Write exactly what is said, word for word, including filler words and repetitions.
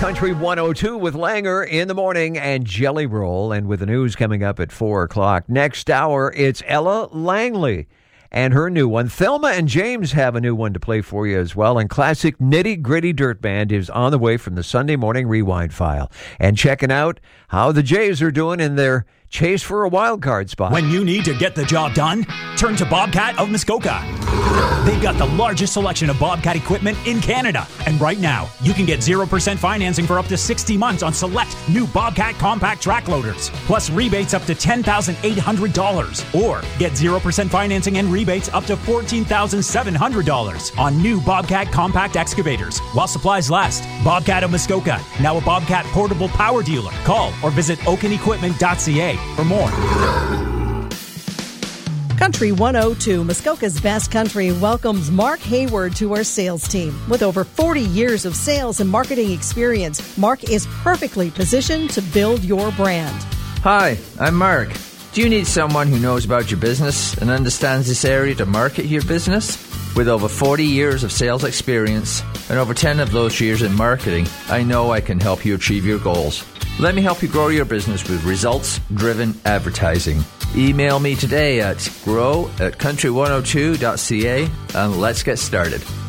Country one oh two with Langer in the morning and Jelly Roll. And with the news coming up at four o'clock. Next hour, it's Ella Langley and her new one. Thelma and James have a new one to play for you as well. And classic Nitty Gritty Dirt Band is on the way from the Sunday Morning Rewind file. And checking out how the Jays are doing in their chase for a wild card spot. When you need to get the job done, turn to Bobcat of Muskoka. They've got the largest selection of Bobcat equipment in Canada. And right now, you can get zero percent financing for up to sixty months on select new Bobcat compact track loaders, plus rebates up to ten thousand eight hundred dollars. Or get zero percent financing and rebates up to fourteen thousand seven hundred dollars on new Bobcat compact excavators while supplies last. Bobcat of Muskoka, now a Bobcat portable power dealer. Call or visit oaken equipment dot c a for more. Country one oh two, Muskoka's best country, welcomes Mark Hayward to our sales team. With over forty years of sales and marketing experience, Mark is perfectly positioned to build your brand. Hi, I'm Mark. Do you need someone who knows about your business and understands this area to market your business? With over forty years of sales experience and over ten of those years in marketing, I know I can help you achieve your goals. Let me help you grow your business with results-driven advertising. Email me today at grow at country one oh two dot c a and let's get started.